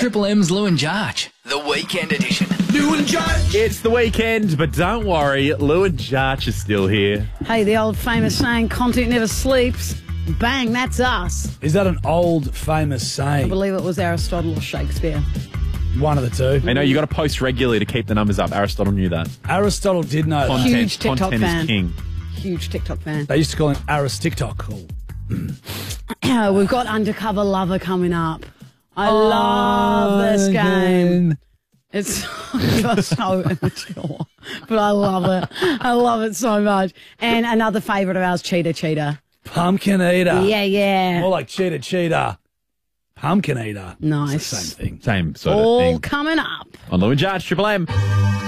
Triple M's Lou and Jarch, the weekend edition. Lou and Jarch. It's the weekend, but don't worry, Lou and Jarch are still here. Hey, the old famous saying, content never sleeps. Bang, that's us. Is that an old famous I saying? believe it was Aristotle or Shakespeare. One of the two. I know you got to post regularly to keep the numbers up. Aristotle knew that. Aristotle did know that. Huge TikTok content fan. is king. Huge TikTok fan. They used to call him Aris TikTok. We've got Undercover Lover coming up. I love this game. It's so immature, but I love it. I love it so much. And another favourite of ours, Cheetah Cheetah. Pumpkin eater. Yeah. More like cheetah cheetah. Pumpkin eater. Nice. It's the same thing. Same sort of All thing. coming up. On Lou and Jarch, Triple M.